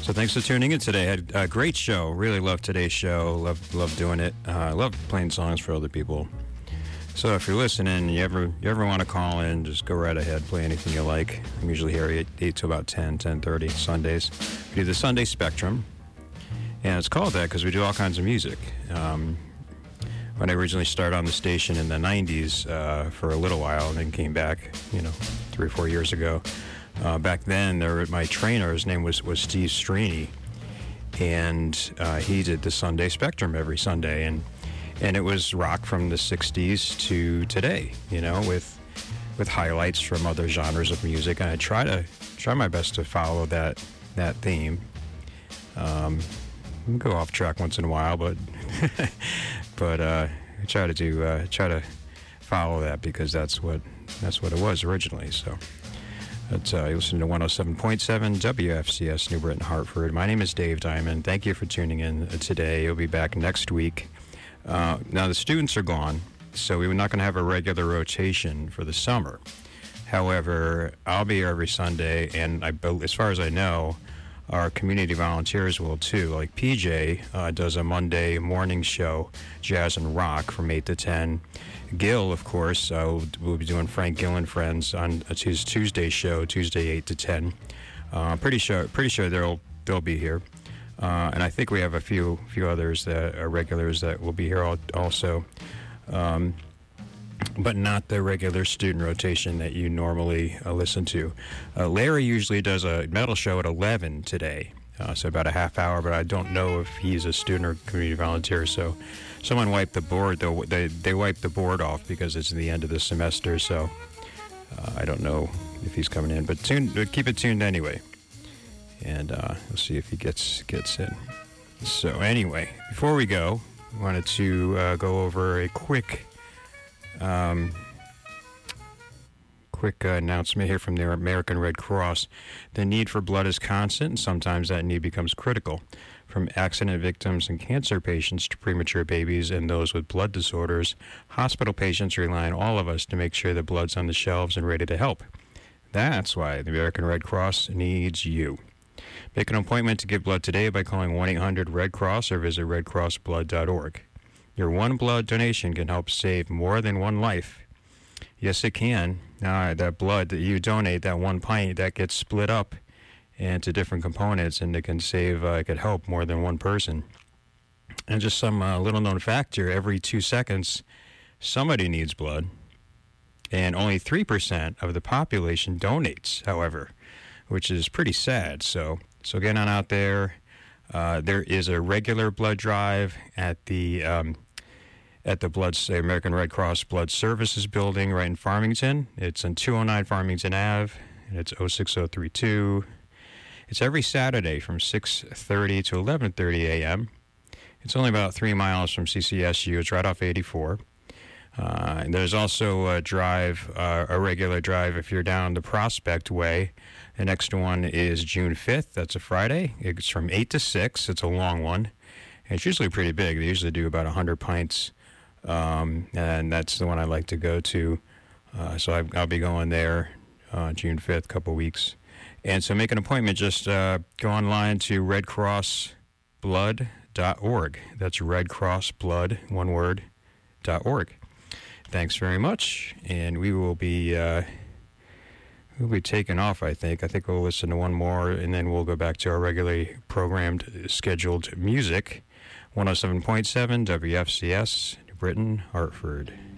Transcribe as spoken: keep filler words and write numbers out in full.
So thanks for tuning in today. Had a great show. Really loved today's show. Love love doing it. Uh, I love playing songs for other people. So if you're listening, you ever you ever want to call in, just go right ahead. Play anything you like. I'm usually here eight, eight to about ten, ten thirty Sundays. We do the Sunday Spectrum. And it's called that because we do all kinds of music. Um, when I originally started on the station in the nineties uh, for a little while and then came back, you know, three or four years ago. Uh, back then, there, my trainer, his name was, was Steve Streeney, and uh, he did the Sunday Spectrum every Sunday, and and it was rock from the sixties to today, you know, with with highlights from other genres of music, and I try to try my best to follow that that theme. Um, go off track once in a while, but but uh, I try to do uh, try to follow that because that's what that's what it was originally. So. But, uh, you listen to one oh seven point seven W F C S New Britain, Hartford. My name is Dave Diamond. Thank you for tuning in today. You'll be back next week. Uh, now, the students are gone, so we're not going to have a regular rotation for the summer. However, I'll be here every Sunday, and I, as far as I know, our community volunteers will too. Like P J uh, does a Monday morning show, Jazz and Rock, from eight to ten. Gil, of course, uh, we'll, we'll be doing Frank Gill and Friends on his Tuesday show, Tuesday eight to ten. Uh, pretty sure, pretty sure they'll they'll be here, uh, and I think we have a few few others that are regulars that will be here also, um, but not the regular student rotation that you normally uh, listen to. Uh, Larry usually does a metal show at eleven today, uh, so about a half hour, but I don't know if he's a student or community volunteer, so. Someone wiped the board, though. They, they wiped the board off because it's the end of the semester, so uh, I don't know if he's coming in. But tune, keep it tuned anyway, and uh, we'll see if he gets gets in. So anyway, before we go, I wanted to uh, go over a quick um, quick uh, announcement here from the American Red Cross. The need for blood is constant, and sometimes that need becomes critical. From accident victims and cancer patients to premature babies and those with blood disorders, hospital patients rely on all of us to make sure the blood's on the shelves and ready to help. That's why the American Red Cross needs you. Make an appointment to give blood today by calling one eight hundred red cross or visit red cross blood dot org. Your one blood donation can help save more than one life. Yes, it can. Now, that blood that you donate, that one pint, that gets split up into different components, and it can save, uh, it could help more than one person. And just some uh, little known factor, every two seconds, somebody needs blood, and only three percent of the population donates, however, which is pretty sad. So, so get on out there. Uh, there is a regular blood drive at the um, at the blood American Red Cross Blood Services building right in Farmington. It's on two oh nine Farmington Avenue, and it's oh six oh three two. It's every Saturday from six thirty to eleven thirty a.m. It's only about three miles from C C S U. It's right off eighty-four. Uh, and there's also a drive, uh, a regular drive if you're down the Prospect Way. The next one is June fifth. That's a Friday. It's from eight to six. It's a long one. And it's usually pretty big. They usually do about one hundred pints. Um, and that's the one I like to go to. Uh, so I, I'll be going there uh, June fifth, couple weeks. And so make an appointment. Just uh, go online to red cross blood dot org. That's red cross blood, one word, dot org. Thanks very much. And we will be uh, we'll be taking off, I think. I think we'll listen to one more, and then we'll go back to our regularly programmed, scheduled music. one oh seven point seven W F C S, New Britain, Hartford.